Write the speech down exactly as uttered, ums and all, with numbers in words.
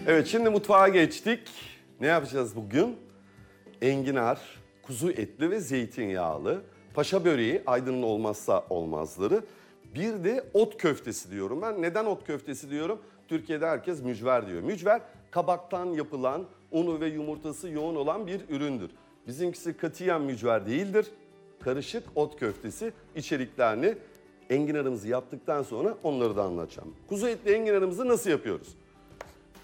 Evet, şimdi mutfağa geçtik. Ne yapacağız bugün? Enginar, kuzu etli ve zeytinyağlı. Paşa böreği, Aydın'ın olmazsa olmazları. Bir de ot köftesi diyorum ben. Neden ot köftesi diyorum? Türkiye'de herkes mücver diyor. Mücver kabaktan yapılan, unu ve yumurtası yoğun olan bir üründür. Bizimkisi katiyen mücver değildir. Karışık ot köftesi içeriklerini enginarımızı yaptıktan sonra onları da anlatacağım. Kuzu etli enginarımızı nasıl yapıyoruz?